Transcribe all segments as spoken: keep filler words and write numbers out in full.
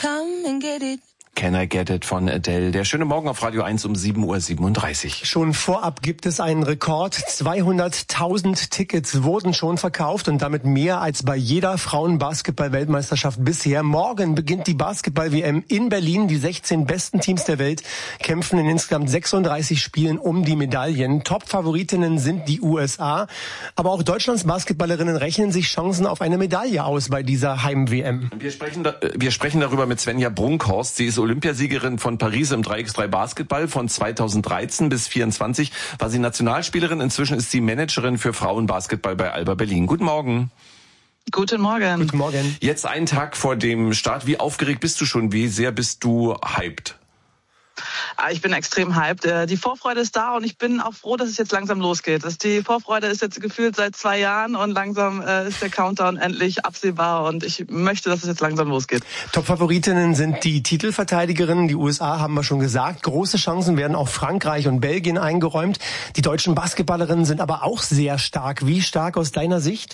come and get it. Can I Get It von Adele. Der schöne Morgen auf Radio eins um sieben Uhr siebenunddreißig. Schon vorab gibt es einen Rekord. zweihunderttausend Tickets wurden schon verkauft und damit mehr als bei jeder Frauenbasketball-Weltmeisterschaft bisher. Morgen beginnt die Basketball-W M in Berlin. Die sechzehn besten Teams der Welt kämpfen in insgesamt sechsunddreißig Spielen um die Medaillen. Top-Favoritinnen sind die U S A. Aber auch Deutschlands Basketballerinnen rechnen sich Chancen auf eine Medaille aus bei dieser Heim-W M. Wir sprechen, da, wir sprechen darüber mit Svenja Brunkhorst. Sie ist Olympiasiegerin von Paris im drei gegen drei Basketball. Von zweitausenddreizehn bis vierundzwanzig war sie Nationalspielerin. Inzwischen ist sie Managerin für Frauenbasketball bei Alba Berlin. Guten Morgen. Guten Morgen. Guten Morgen. Jetzt einen Tag vor dem Start. Wie aufgeregt bist du schon? Wie sehr bist du hyped? Ich bin extrem hyped. Die Vorfreude ist da und ich bin auch froh, dass es jetzt langsam losgeht. Die Vorfreude ist jetzt gefühlt seit zwei Jahren und langsam ist der Countdown endlich absehbar und ich möchte, dass es jetzt langsam losgeht. Top-Favoritinnen sind die Titelverteidigerinnen. Die U S A haben wir schon gesagt. Große Chancen werden auch Frankreich und Belgien eingeräumt. Die deutschen Basketballerinnen sind aber auch sehr stark. Wie stark aus deiner Sicht?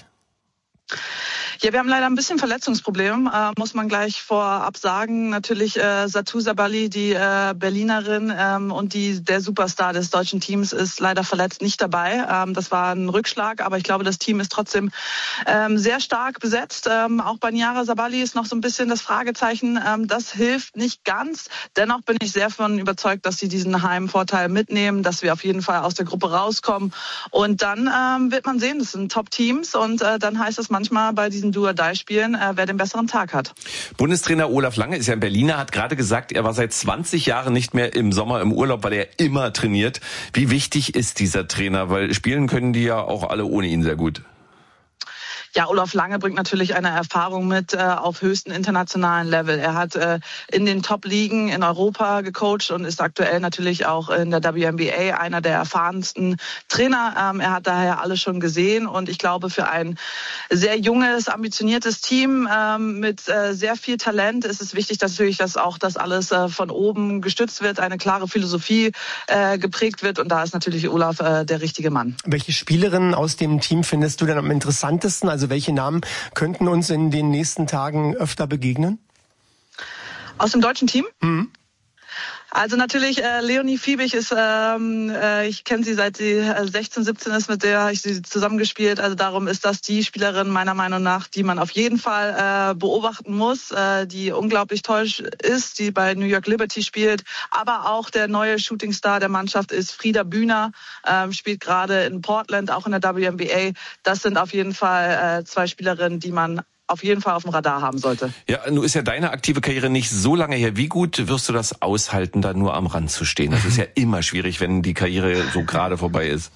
Ja, wir haben leider ein bisschen Verletzungsproblem, äh, muss man gleich vorab sagen. Natürlich äh, Satou Sabali, die äh, Berlinerin ähm, und die der Superstar des deutschen Teams ist leider verletzt nicht dabei. Ähm, das war ein Rückschlag, aber ich glaube, das Team ist trotzdem ähm, sehr stark besetzt. Ähm, auch bei Niara Sabali ist noch so ein bisschen das Fragezeichen. Ähm, das hilft nicht ganz. Dennoch bin ich sehr davon überzeugt, dass sie diesen Heimvorteil mitnehmen, dass wir auf jeden Fall aus der Gruppe rauskommen. Und dann ähm, wird man sehen, das sind Top-Teams und äh, dann heißt es manchmal bei diesen Do-or-Die-Spielen, äh, wer den besseren Tag hat. Bundestrainer Olaf Lange ist ja ein Berliner, hat gerade gesagt, er war seit zwanzig Jahren nicht mehr im Sommer im Urlaub, weil er immer trainiert. Wie wichtig ist dieser Trainer? Weil spielen können die ja auch alle ohne ihn sehr gut. Ja, Olaf Lange bringt natürlich eine Erfahrung mit äh, auf höchstem internationalen Level. Er hat äh, in den Top-Ligen in Europa gecoacht und ist aktuell natürlich auch in der W N B A einer der erfahrensten Trainer. Ähm, er hat daher alles schon gesehen und ich glaube, für ein sehr junges, ambitioniertes Team ähm, mit äh, sehr viel Talent ist es wichtig, dass natürlich, dass auch das alles äh, von oben gestützt wird, eine klare Philosophie äh, geprägt wird und da ist natürlich Olaf äh, der richtige Mann. Welche Spielerinnen aus dem Team findest du denn am interessantesten? Also welche Namen könnten uns in den nächsten Tagen öfter begegnen? Aus dem deutschen Team? Mhm. Also natürlich, äh, Leonie Fiebig ist, ähm, äh, ich kenne sie seit sie äh, sechzehn, siebzehn ist, mit der habe ich sie zusammengespielt. Also darum ist das die Spielerin meiner Meinung nach, die man auf jeden Fall äh, beobachten muss, äh, die unglaublich toll ist, die bei New York Liberty spielt. Aber auch der neue Shootingstar der Mannschaft ist Frieda Bühner, äh, spielt gerade in Portland, auch in der W N B A. Das sind auf jeden Fall äh, zwei Spielerinnen, die man auf jeden Fall auf dem Radar haben sollte. Ja, nun ist ja deine aktive Karriere nicht so lange her. Wie gut wirst du das aushalten, da nur am Rand zu stehen? Das ist ja immer schwierig, wenn die Karriere so gerade vorbei ist.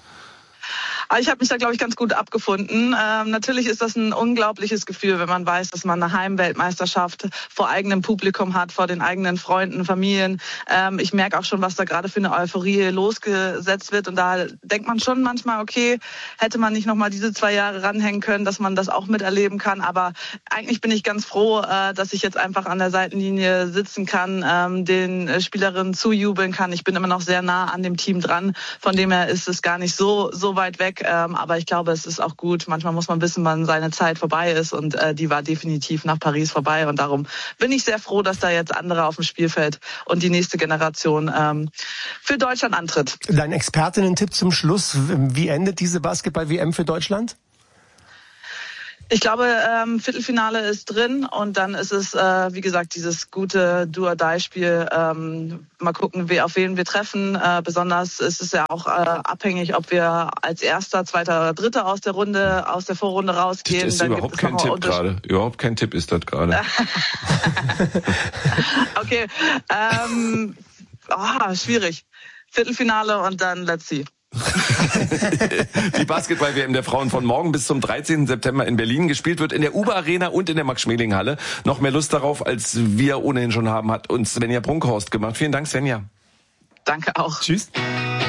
Ich habe mich da, glaube ich, ganz gut abgefunden. Ähm, natürlich ist das ein unglaubliches Gefühl, wenn man weiß, dass man eine Heimweltmeisterschaft vor eigenem Publikum hat, vor den eigenen Freunden, Familien. Ähm, ich merke auch schon, was da gerade für eine Euphorie losgesetzt wird. Und da denkt man schon manchmal, okay, hätte man nicht noch mal diese zwei Jahre ranhängen können, dass man das auch miterleben kann. Aber eigentlich bin ich ganz froh, äh, dass ich jetzt einfach an der Seitenlinie sitzen kann, ähm, den Spielerinnen zujubeln kann. Ich bin immer noch sehr nah an dem Team dran. Von dem her ist es gar nicht so, so weit weg. Ähm, aber ich glaube, es ist auch gut. Manchmal muss man wissen, wann seine Zeit vorbei ist und äh, die war definitiv nach Paris vorbei und darum bin ich sehr froh, dass da jetzt andere auf dem Spielfeld und die nächste Generation ähm, für Deutschland antritt. Dein Expertinnen-Tipp zum Schluss, wie endet diese Basketball-W M für Deutschland? Ich glaube, ähm, Viertelfinale ist drin und dann ist es, äh, wie gesagt, dieses gute Do-or-Die-Spiel. Ähm, mal gucken, wie, auf wen wir treffen. Äh, besonders ist es ja auch äh, abhängig, ob wir als Erster, Zweiter oder Dritter aus der Runde, aus der Vorrunde rausgehen. Das ist dann überhaupt kein Tipp gerade. Überhaupt kein Tipp ist das gerade. Okay, ähm, oh, schwierig. Viertelfinale und dann let's see. Die Basketball-W M der Frauen von morgen bis zum dreizehnten September in Berlin gespielt wird in der Uber Arena und in der Max-Schmeling-Halle. Noch mehr Lust darauf, als wir ohnehin schon haben, hat uns Svenja Brunkhorst gemacht. Vielen Dank, Svenja. Danke auch. Tschüss.